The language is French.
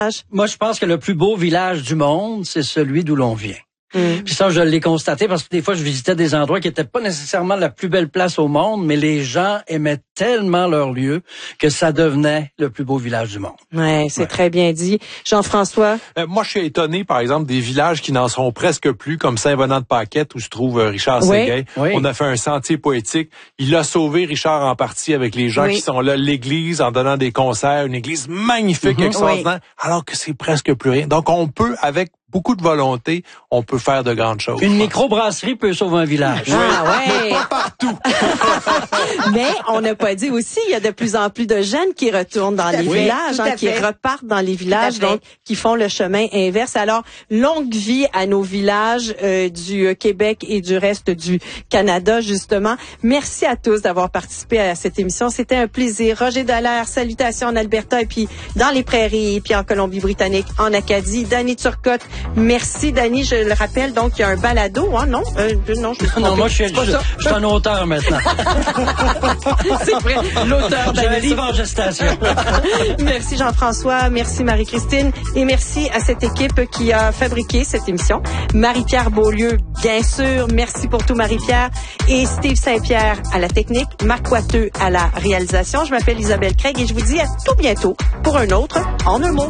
Moi, je pense que le plus beau village du monde, c'est celui d'où l'on vient. Puis ça, je l'ai constaté parce que des fois, je visitais des endroits qui étaient pas nécessairement la plus belle place au monde, mais les gens aimaient tellement leur lieu que ça devenait le plus beau village du monde. Ouais, c'est très bien dit. Jean-François? Moi, je suis étonné, par exemple, des villages qui n'en sont presque plus, comme Saint-Venant-de-Paquette, où se trouve Richard Séguin. Oui. On a fait un sentier poétique. Il a sauvé Richard en partie avec les gens qui sont là, l'église, en donnant des concerts, une église magnifique, extraordinaire, alors que c'est presque plus rien. Donc, on peut, avec beaucoup de volonté, on peut faire de grandes choses. Une microbrasserie peut sauver un village. Ah ouais. Mais pas partout. Mais on n'a pas dit aussi, il y a de plus en plus de jeunes qui retournent dans les villages, qui repartent dans les villages, donc qui font le chemin inverse. Alors, longue vie à nos villages du Québec et du reste du Canada, justement. Merci à tous d'avoir participé à cette émission. C'était un plaisir. Roger Dallaire, salutations en Alberta et puis dans les prairies et puis en Colombie-Britannique, en Acadie. Danny Turcotte, merci Danny, je le rappelle, donc il y a un balado, non? Non, moi je suis un auteur maintenant. C'est vrai, l'auteur J'ai un livre en gestation. Merci Jean-François, merci Marie-Christine et merci à cette équipe qui a fabriqué cette émission. Marie-Pierre Beaulieu, bien sûr, merci pour tout Marie-Pierre et Steve Saint-Pierre à la technique, Marc Coiteux à la réalisation. Je m'appelle Isabelle Craig et je vous dis à tout bientôt pour un autre En un mot.